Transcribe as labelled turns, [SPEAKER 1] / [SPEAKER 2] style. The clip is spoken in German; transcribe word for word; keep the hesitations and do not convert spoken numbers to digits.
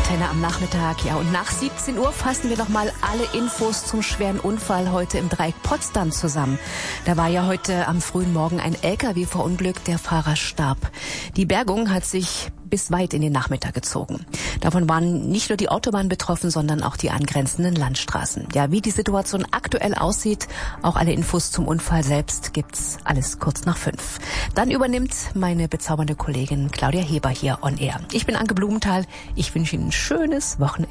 [SPEAKER 1] Antenne am Nachmittag. Ja, und nach siebzehn Uhr fassen wir nochmal alle Infos zum schweren Unfall heute im Dreieck Potsdam zusammen. Da war ja heute am frühen Morgen ein L K W verunglückt, der Fahrer starb. Die Bergung hat sich bis weit in den Nachmittag gezogen. Davon waren nicht nur die Autobahnen betroffen, sondern auch die angrenzenden Landstraßen. Ja, wie die Situation aktuell aussieht, auch alle Infos zum Unfall selbst gibt's alles kurz nach fünf. Dann übernimmt meine bezaubernde Kollegin Claudia Heber hier on Air. Ich bin Anke Blumenthal. Ich wünsche Ihnen ein schönes Wochenende.